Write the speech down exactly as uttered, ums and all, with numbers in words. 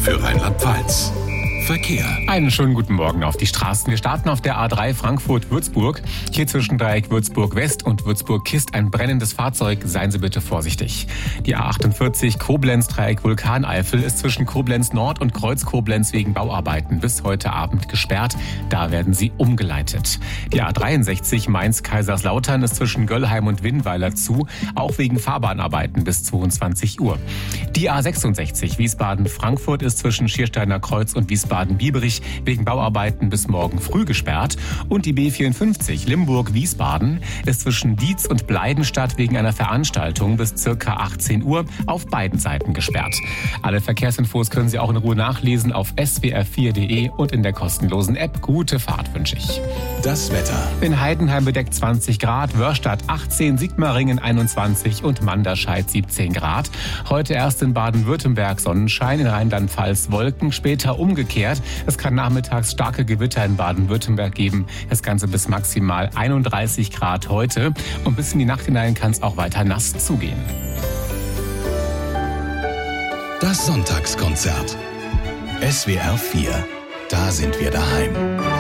für Rheinland-Pfalz. Verkehr. Einen schönen guten Morgen auf die Straßen. Wir starten auf der A drei Frankfurt-Würzburg. Hier zwischen Dreieck Würzburg-West und Würzburg-Kist ein brennendes Fahrzeug. Seien Sie bitte vorsichtig. Die A achtundvierzig Koblenz-Dreieck Vulkaneifel ist zwischen Koblenz-Nord und Kreuz-Koblenz wegen Bauarbeiten bis heute Abend gesperrt. Da werden Sie umgeleitet. Die A dreiundsechzig Mainz-Kaiserslautern ist zwischen Göllheim und Winnweiler zu, auch wegen Fahrbahnarbeiten bis zweiundzwanzig Uhr. Die A sechsundsechzig Wiesbaden-Frankfurt ist zwischen Schiersteiner Kreuz und Wiesbaden-Bieberich wegen Bauarbeiten bis morgen früh gesperrt. Und die B vierundfünfzig Limburg-Wiesbaden ist zwischen Dietz und Bleidenstadt wegen einer Veranstaltung bis circa achtzehn Uhr auf beiden Seiten gesperrt. Alle Verkehrsinfos können Sie auch in Ruhe nachlesen auf s w r vier punkt d e und in der kostenlosen App. Gute Fahrt wünsche ich. Das Wetter. In Heidenheim bedeckt zwanzig Grad, Wörstadt achtzehn, Sigmaringen einundzwanzig und Manderscheid siebzehn Grad. Heute erst in Baden-Württemberg Sonnenschein, in Rheinland-Pfalz Wolken, später umgekehrt. Es kann nachmittags starke Gewitter in Baden-Württemberg geben. Das Ganze bis maximal einunddreißig Grad heute. Und bis in die Nacht hinein kann es auch weiter nass zugehen. Das Sonntagskonzert. S W R vier. Da sind wir daheim.